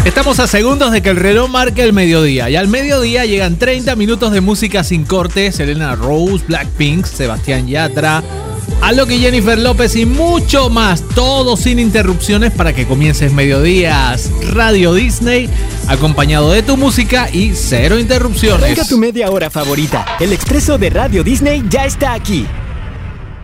Estamos a segundos de que el reloj marque el mediodía. Y al mediodía llegan 30 minutos de música sin corte. Selena Rose, Blackpink, Sebastián Yatra, Alok y Jennifer López y mucho más. Todo sin interrupciones para que comiences Mediodías Radio Disney, acompañado de tu música y cero interrupciones. Arranca tu media hora favorita. El expreso de Radio Disney ya está aquí.